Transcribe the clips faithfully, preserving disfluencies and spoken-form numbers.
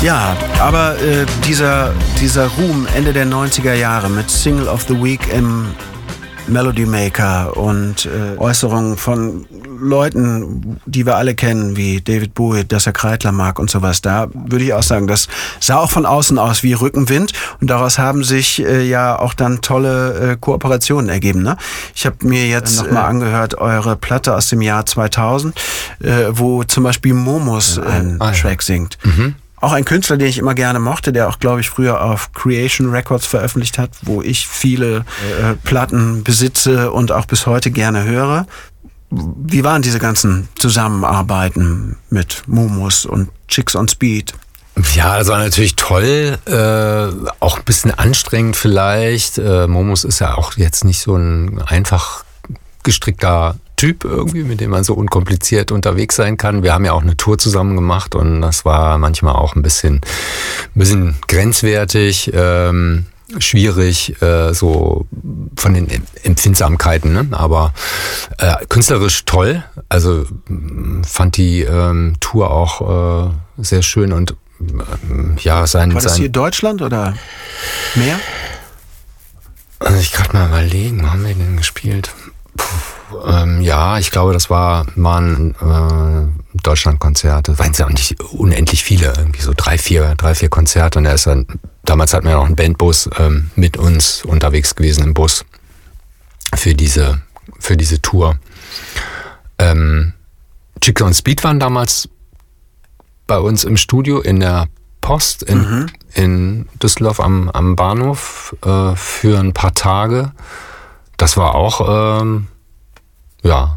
Ja, aber äh, dieser, dieser Ruhm Ende der neunziger Jahre mit Single of the Week im Melody Maker und äh, Äußerungen von Leuten, die wir alle kennen, wie David Bowie, dass er Kreidler mag und sowas, da würde ich auch sagen, das sah auch von außen aus wie Rückenwind und daraus haben sich äh, ja auch dann tolle äh, Kooperationen ergeben. Ne? Ich habe mir jetzt äh, nochmal angehört, eure Platte aus dem Jahr zweitausend, äh, wo zum Beispiel Momus ja, einen ah, Track ja. singt. Mhm. Auch ein Künstler, den ich immer gerne mochte, der auch, glaube ich, früher auf Creation Records veröffentlicht hat, wo ich viele äh, Platten besitze und auch bis heute gerne höre. Wie waren diese ganzen Zusammenarbeiten mit Momus und Chicks on Speed? Ja, das war natürlich toll, äh, auch ein bisschen anstrengend vielleicht. Äh, Momus ist ja auch jetzt nicht so ein einfach gestrickter Typ irgendwie, mit dem man so unkompliziert unterwegs sein kann. Wir haben ja auch eine Tour zusammen gemacht und das war manchmal auch ein bisschen, ein bisschen grenzwertig, ähm, schwierig, äh, so von den Empfindsamkeiten, ne? Aber äh, künstlerisch toll. Also fand die ähm, Tour auch äh, sehr schön und äh, ja, sein... War das sein, hier Deutschland oder mehr? Also ich gerade mal überlegen, wo haben wir denn gespielt? Puh. Ähm, ja, ich glaube, das war, waren äh, Deutschlandkonzerte. Waren ja auch nicht unendlich viele, irgendwie so drei, vier, drei, vier Konzerte. Und er ist dann, damals hatten wir noch einen Bandbus ähm, mit uns unterwegs gewesen im Bus für diese, für diese Tour. Ähm, Chicks on Speed waren damals bei uns im Studio in der Post in, mhm. in Düsseldorf am, am Bahnhof äh, für ein paar Tage. Das war auch ähm, ja,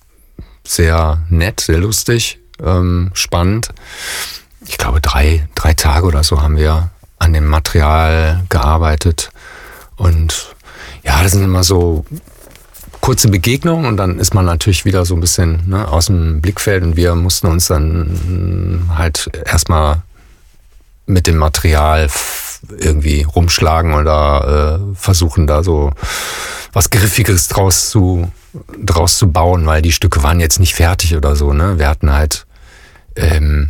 sehr nett, sehr lustig, ähm, spannend. Ich glaube, drei, drei Tage oder so haben wir an dem Material gearbeitet. Und ja, das sind immer so kurze Begegnungen und dann ist man natürlich wieder so ein bisschen ne, aus dem Blickfeld und wir mussten uns dann halt erstmal mit dem Material irgendwie rumschlagen oder äh, versuchen da so was Griffiges draus zu, draus zu bauen, weil die Stücke waren jetzt nicht fertig oder so. Ne? Wir hatten halt ähm,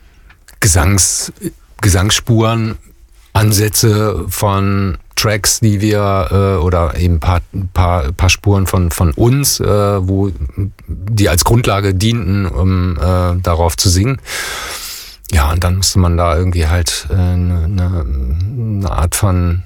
Gesangs, Gesangsspuren, Ansätze von Tracks, die wir äh, oder eben ein paar, paar, paar Spuren von, von uns, äh, wo die als Grundlage dienten, um äh, darauf zu singen. Ja, und dann musste man da irgendwie halt äh, eine, eine Art von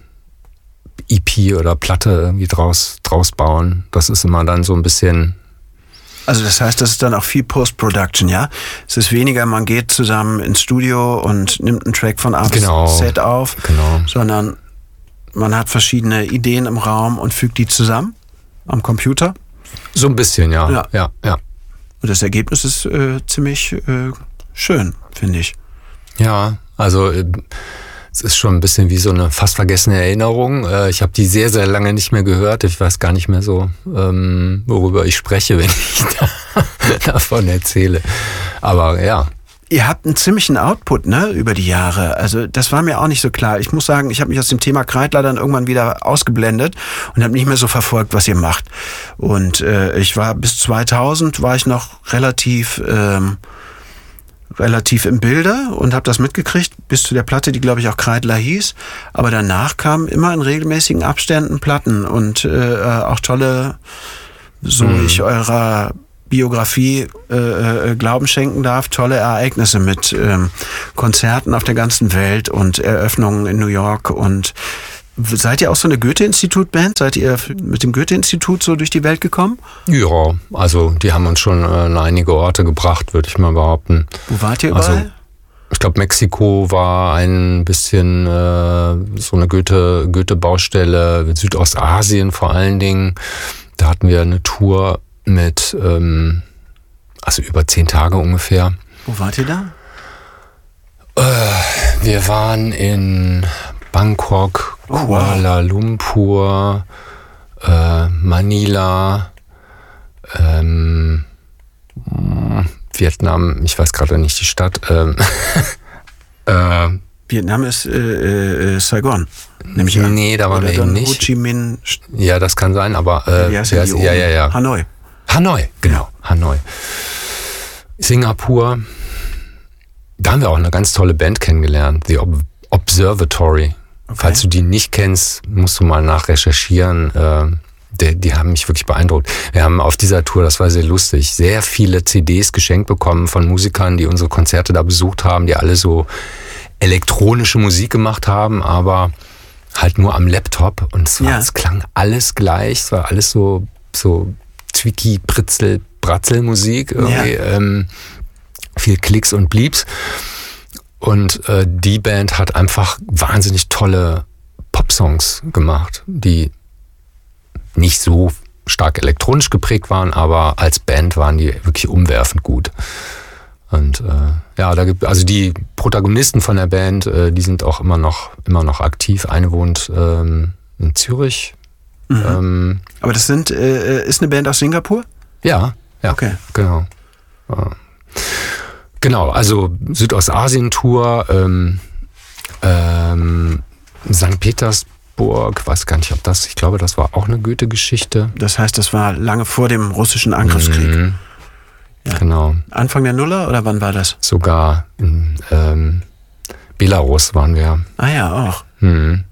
E P oder Platte irgendwie draus, draus bauen. Das ist immer dann so ein bisschen... Also das heißt, das ist dann auch viel Post-Production, ja? Es ist weniger, man geht zusammen ins Studio und nimmt einen Track von A bis genau, Z auf, genau. sondern man hat verschiedene Ideen im Raum und fügt die zusammen am Computer. So ein bisschen, ja. Ja, ja, ja. Und das Ergebnis ist äh, ziemlich äh, schön, finde ich. Ja, also... Äh, Es ist schon ein bisschen wie so eine fast vergessene Erinnerung. Ich habe die sehr, sehr lange nicht mehr gehört. Ich weiß gar nicht mehr so, worüber ich spreche, wenn ich da, davon erzähle. Aber ja. Ihr habt einen ziemlichen Output, ne, über die Jahre. Also das war mir auch nicht so klar. Ich muss sagen, ich habe mich aus dem Thema Kreidler dann irgendwann wieder ausgeblendet und habe nicht mehr so verfolgt, was ihr macht. Und äh, ich war bis zweitausend war ich noch relativ... Ähm, relativ im Bilde und habe das mitgekriegt bis zu der Platte, die glaube ich auch Kreidler hieß. Aber danach kamen immer in regelmäßigen Abständen Platten und äh, auch tolle, so mhm. ich eurer Biografie äh, äh, Glauben schenken darf, tolle Ereignisse mit ähm, Konzerten auf der ganzen Welt und Eröffnungen in New York. Und seid ihr auch so eine Goethe-Institut-Band? Seid ihr mit dem Goethe-Institut so durch die Welt gekommen? Ja, also die haben uns schon an einige Orte gebracht, würde ich mal behaupten. Wo wart ihr überall? Also, ich glaube, Mexiko war ein bisschen äh, so eine Goethe, Goethe-Baustelle, Südostasien vor allen Dingen. Da hatten wir eine Tour mit, ähm, also über zehn Tage ungefähr. Wo wart ihr da? Äh, wir waren in Bangkok, Kuala Lumpur, äh, Manila, ähm, Vietnam, ich weiß gerade nicht die Stadt. Ähm, äh, Vietnam ist äh, äh, Saigon, nämlich an. Nee, da waren wir eben nicht. Ho Chi Minh. Ja, das kann sein, aber äh, ja, ja, ja, ja, ja. Hanoi. Hanoi, genau, Hanoi. Singapur. Da da haben wir auch eine ganz tolle Band kennengelernt, The Ob- Observatory. Okay. Falls du die nicht kennst, musst du mal nachrecherchieren. Äh, die, die haben mich wirklich beeindruckt. Wir haben auf dieser Tour, das war sehr lustig, sehr viele C Ds geschenkt bekommen von Musikern, die unsere Konzerte da besucht haben, die alle so elektronische Musik gemacht haben, aber halt nur am Laptop. Und es, war, ja. es klang alles gleich. Es war alles so, so Twicky, Pritzel, Bratzel-Musik. Irgendwie. Ja. Ähm, viel Klicks und Blieps. Und äh, die Band hat einfach wahnsinnig tolle Popsongs gemacht, die nicht so stark elektronisch geprägt waren, aber als Band waren die wirklich umwerfend gut. Und äh, ja, da gibt also die Protagonisten von der Band, äh, die sind auch immer noch immer noch aktiv. Eine wohnt ähm, in Zürich. Mhm. Ähm, aber das sind äh, ist eine Band aus Singapur? Ja, ja, okay, genau. Ja. Genau, also Südostasien-Tour, ähm, ähm, Sankt Petersburg, weiß gar nicht, ob das, ich glaube, das war auch eine Goethe-Geschichte. Das heißt, das war lange vor dem russischen Angriffskrieg. Mhm. Ja. Genau. Anfang der Nuller oder wann war das? Sogar in ähm, Belarus waren wir. Ah ja, auch. Mhm.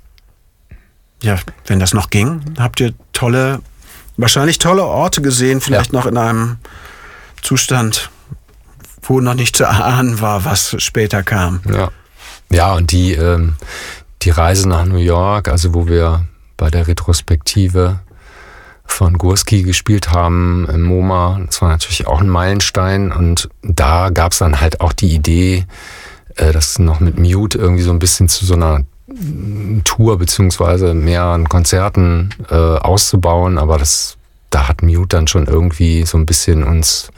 Ja, wenn das noch ging, habt ihr tolle, wahrscheinlich tolle Orte gesehen, vielleicht ja. noch in einem Zustand, wo noch nicht zu erahnen war, was später kam. Ja, ja und die, ähm, die Reise nach New York, also wo wir bei der Retrospektive von Gurski gespielt haben im MoMA, das war natürlich auch ein Meilenstein. Und da gab es dann halt auch die Idee, äh, das noch mit Mute irgendwie so ein bisschen zu so einer Tour beziehungsweise mehreren Konzerten äh, auszubauen. Aber das, da hat Mute dann schon irgendwie so ein bisschen uns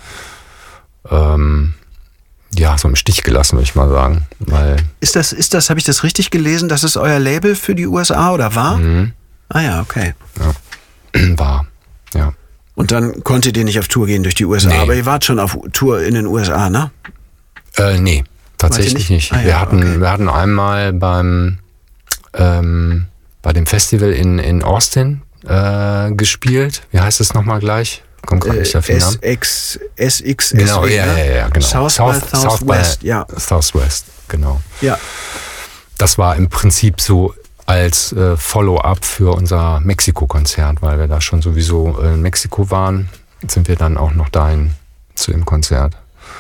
ähm, ja, so im Stich gelassen, würde ich mal sagen. Weil ist das, ist das, habe ich das richtig gelesen, das ist euer Label für die U S A oder war? Mhm. Ah ja, okay. Ja. War, ja. Und dann konntet ihr nicht auf Tour gehen durch die U S A, nee. aber ihr wart schon auf Tour in den U S A, ne? Äh, nee, tatsächlich nicht. nicht. Ah, ja, wir, hatten, okay. wir hatten einmal beim ähm, bei dem Festival in, in Austin äh, gespielt. Wie heißt es nochmal gleich? Kommt gerade nicht auf den Namen. S X S. Genau, ja, ja, ja, genau. South, South by Southwest, ja. Southwest, genau. Ja. Das war im Prinzip so als äh, Follow-up für unser Mexiko-Konzert, weil wir da schon sowieso in Mexiko waren, sind wir dann auch noch dahin zu dem Konzert.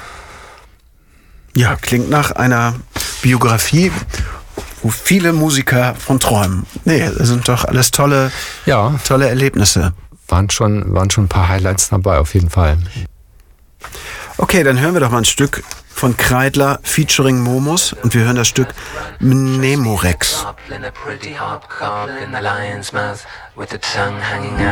Ja, klingt nach einer Biografie, wo viele Musiker von träumen. Nee, das sind doch alles tolle, ja. tolle Erlebnisse. Waren schon, waren schon ein paar Highlights dabei, auf jeden Fall. Okay, dann hören wir doch mal ein Stück von Kreidler featuring Momus und wir hören das Stück Mnemorex.